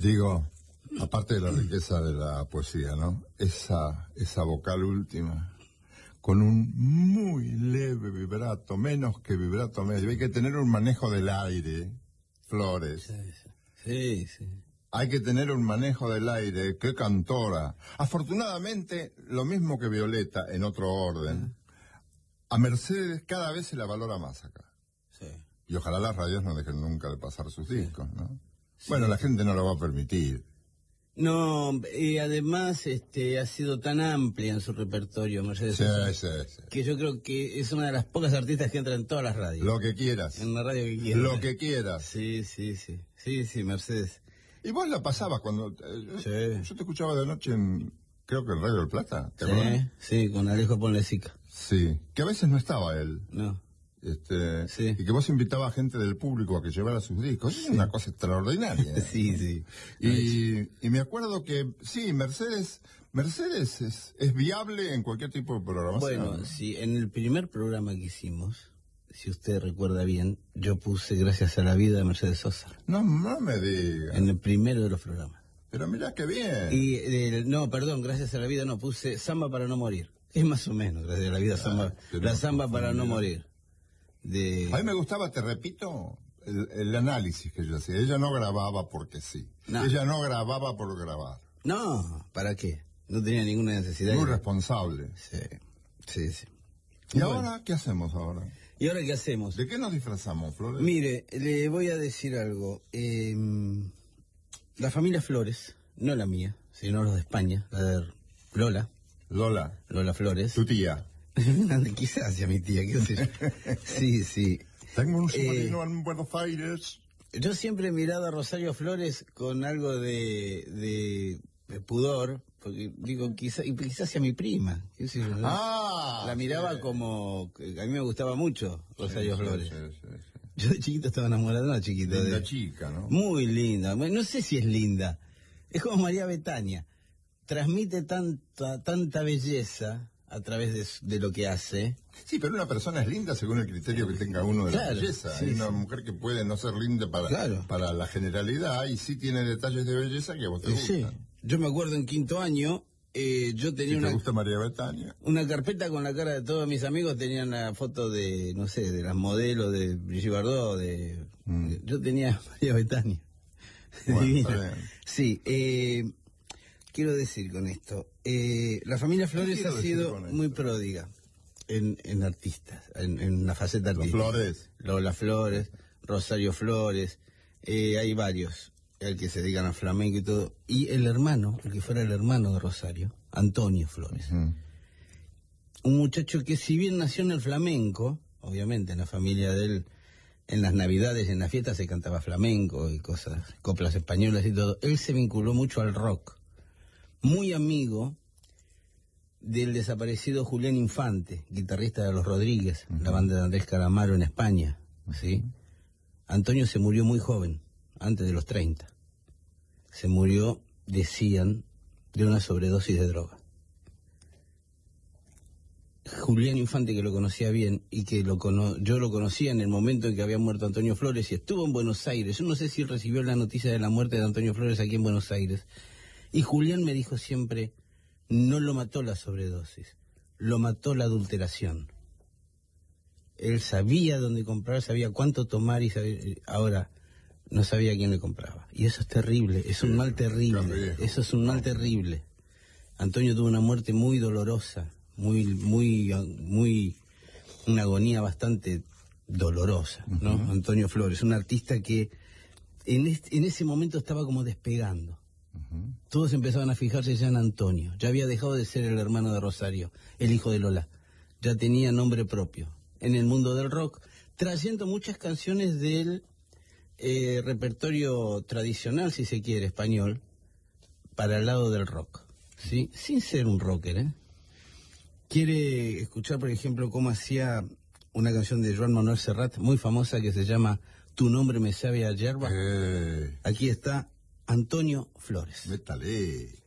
Digo, aparte de la riqueza de la poesía, ¿no? Esa vocal última, con un muy leve vibrato, menos que vibrato medio. Hay que tener un manejo del aire, Flores. Sí. Hay que tener un manejo del aire. ¡Qué cantora! Afortunadamente, lo mismo que Violeta, en otro orden. A Mercedes cada vez se la valora más acá. Sí. Y ojalá las radios no dejen nunca de pasar sus discos, ¿no? Sí. Bueno, la gente no lo va a permitir. No, y además ha sido tan amplia en su repertorio, Mercedes Sosa, Sí. que yo creo que es una de las pocas artistas que entra en todas las radios. Lo que quieras. En la radio que quieras. Lo que quieras. Sí, Mercedes. Y vos la pasabas cuando... Sí. Yo te escuchaba de noche en... Creo que en Radio del Plata. ¿Te acuerdas? Sí, con Alejo Ponlecica. Sí. Que a veces no estaba él. No. Sí. Y que vos invitabas a gente del público a que llevara sus discos. Eso es una cosa extraordinaria. Sí. Y me acuerdo que, sí, Mercedes es viable en cualquier tipo de programación. Bueno, sí, en el primer programa que hicimos, si usted recuerda bien, yo puse Gracias a la vida de Mercedes Sosa. No me diga. En el primero de los programas. Pero mirá qué bien. Y, Gracias a la vida no, puse Samba para no morir. Es más o menos, Gracias a la vida, la Samba para no morir. A mí me gustaba, te repito, el análisis que yo hacía. Ella no grababa porque sí. No. Ella no grababa por grabar. No, ¿para qué? No tenía ninguna necesidad. Muy responsable. Sí. ¿Y ahora qué hacemos ahora? ¿Y ahora qué hacemos? ¿De qué nos disfrazamos, Flores? Mire, le voy a decir algo. La familia Flores, no la mía, sino los de España, la de Lola Flores. Tu tía. Quizás hacia mi tía, qué sé yo. Sí. Tengo un sobrino en Buenos Aires. Yo siempre he mirado a Rosario Flores con algo de pudor, porque digo, quizás hacia mi prima. Qué sé yo, ¿no? La miraba como... A mí me gustaba mucho Rosario Flores. Sí. Yo de chiquito estaba enamorado, no chiquito. Linda chica, ¿no? Muy linda. No sé si es linda. Es como María Betania. Transmite tanta belleza a través de lo que hace. Sí, pero una persona es linda según el criterio que tenga uno de la belleza. Hay una mujer que puede no ser linda para la generalidad y sí tiene detalles de belleza que a vos te gustan. Sí. Yo me acuerdo en quinto año, yo tenía ¿Te gusta María Betania? Una carpeta con la cara de todos mis amigos, tenían la foto de, no sé, de las modelos de Brigitte Bardot, yo tenía María Betania. Bueno, divina. Sí, quiero decir con esto, la familia Flores ha sido muy pródiga en artistas, en la faceta artística. Flores. Lola Flores, Rosario Flores, hay varios, el que se dedican a flamenco y todo. Y el que fuera el hermano de Rosario, Antonio Flores. Un muchacho que si bien nació en el flamenco, obviamente en la familia de él, en las navidades, en las fiestas se cantaba flamenco y cosas, coplas españolas y todo, él se vinculó mucho al rock. Muy amigo del desaparecido Julián Infante, guitarrista de Los Rodríguez, la banda de Andrés Calamaro en España, ¿sí? Antonio se murió muy joven, antes de los 30. Se murió, decían, de una sobredosis de droga. Julián Infante, que lo conocía bien y que yo lo conocía en el momento en que había muerto Antonio Flores y estuvo en Buenos Aires. Yo no sé si recibió la noticia de la muerte de Antonio Flores aquí en Buenos Aires. Y Julián me dijo siempre, no lo mató la sobredosis, lo mató la adulteración. Él sabía dónde comprar, sabía cuánto tomar y ahora no sabía quién le compraba. Y eso es terrible, es un mal terrible, eso es un mal terrible. Antonio tuvo una muerte muy dolorosa, una agonía bastante dolorosa, ¿no? Antonio Flores, un artista que en ese momento estaba como despegando. Todos empezaban a fijarse ya en Antonio. Ya había dejado de ser el hermano de Rosario, el hijo de Lola. Ya tenía nombre propio en el mundo del rock, trayendo muchas canciones del repertorio tradicional, si se quiere, español, para el lado del rock, ¿sí? Sin ser un rocker, ¿eh? Quiere escuchar, por ejemplo, cómo hacía una canción de Joan Manuel Serrat, muy famosa, que se llama Tu nombre me sabe a yerba. Aquí está Antonio Flores. Métale.